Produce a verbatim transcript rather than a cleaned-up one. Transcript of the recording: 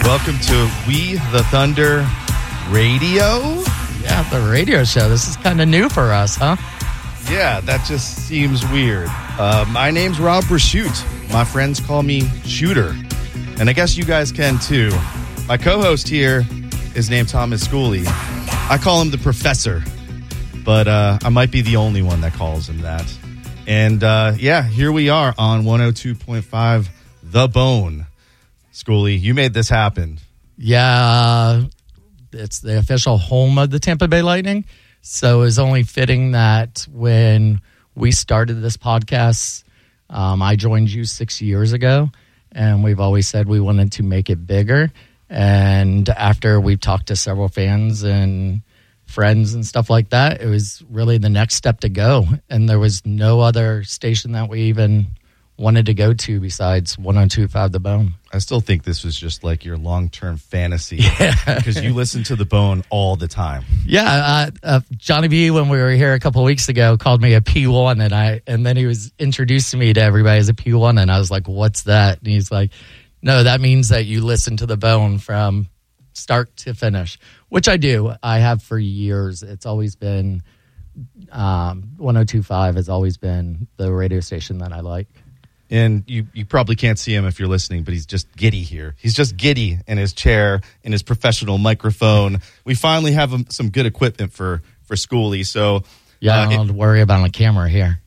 Welcome to We the Thunder Radio. Yeah, the radio show. This is kind of new for us, huh? Yeah, that just seems weird. Uh, my name's Rob Brashoot. My friends call me Shooter. And I guess you guys can too. My co-host here is named Thomas Schooley. I call him the Professor. But uh, I might be the only one that calls him that. And uh, yeah, here we are on one oh two point five The Bone. Schooley, you made this happen. Yeah, it's the official home of the Tampa Bay Lightning. So it was only fitting that when we started this podcast, um, I joined you six years ago, and we've always said we wanted to make it bigger. And after we've talked to several fans and friends and stuff like that, it was really the next step to go. And there was no other station that we even wanted to go to besides one oh two point five The Bone. I still think this was just like your long-term fantasy. Yeah. Because you listen to The Bone all the time. Yeah, uh, uh, Johnny B, when we were here a couple of weeks ago, called me a P one, and I and then he was introducing me to everybody as a P one, and I was like, what's that? And he's like, no, that means that you listen to The Bone from start to finish, which I do. I have for years. It's always been, um, one oh two point five has always been the radio station that I like. And you, you probably can't see him if you're listening, but he's just giddy here. He's just giddy in his chair, in his professional microphone. We finally have um, some good equipment for, for Schooley. So, yeah, uh, I don't have to worry about a camera here.